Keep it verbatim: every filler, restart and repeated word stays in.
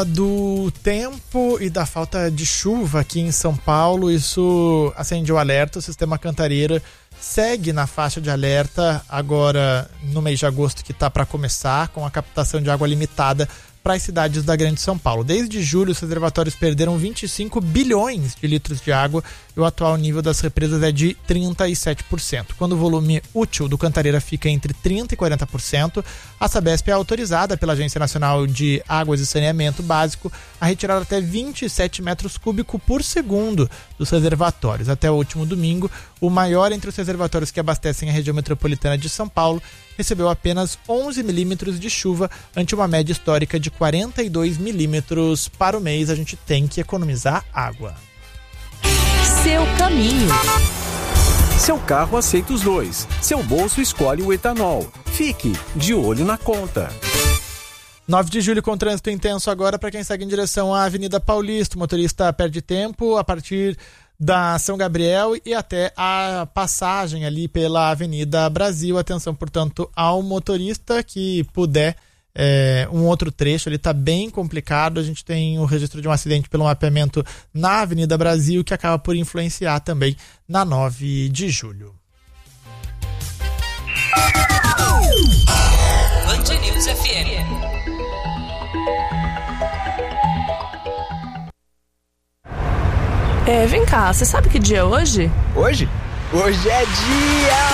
Do tempo e da falta de chuva aqui em São Paulo, isso acende o alerta. O Sistema Cantareira segue na faixa de alerta agora no mês de agosto, que está para começar, com a captação de água limitada para as cidades da Grande São Paulo. Desde julho, os reservatórios perderam vinte e cinco bilhões de litros de água e o atual nível das represas é de trinta e sete por cento. Quando o volume útil do Cantareira fica entre trinta por cento e quarenta por cento, a Sabesp é autorizada pela Agência Nacional de Águas e Saneamento Básico a retirar até vinte e sete metros cúbicos por segundo dos reservatórios. Até o último domingo, o maior entre os reservatórios que abastecem a região metropolitana de São Paulo recebeu apenas onze milímetros de chuva, ante uma média histórica de quarenta e dois milímetros para o mês. A gente tem que economizar água. Seu caminho. Seu carro aceita os dois. Seu bolso escolhe o etanol. Fique de olho na conta. nove de julho com trânsito intenso agora para quem segue em direção à Avenida Paulista. O motorista perde tempo a partir da São Gabriel e até a passagem ali pela Avenida Brasil. Atenção, portanto, ao motorista que puder. É, um outro trecho, ele está bem complicado. A gente tem o registro de um acidente pelo mapeamento na Avenida Brasil, que acaba por influenciar também na nove de julho. Band News F M. É, vem cá, você sabe que dia é hoje? Hoje? Hoje é dia...